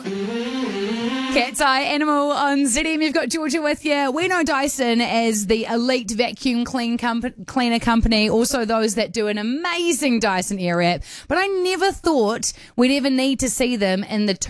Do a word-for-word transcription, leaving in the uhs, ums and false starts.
Cat's Eye Animal on Z M. You've got Georgia with you. We know Dyson as the elite vacuum clean comp- cleaner company, also those that do an amazing Dyson Airwrap. But I never thought we'd ever need to see them in the